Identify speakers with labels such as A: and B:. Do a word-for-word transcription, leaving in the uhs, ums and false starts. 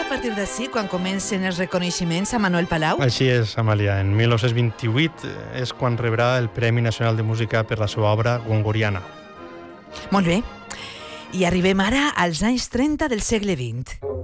A: a partir d'ací quan comencen els reconeixements a Manuel Palau?
B: Així és, Amàlia. En mil nou-cents vint-i-vuit és quan rebrà el Premi Nacional de Música per la seva obra Gongoriana.
A: Molt bé. I arribem ara als anys trenta del segle vint.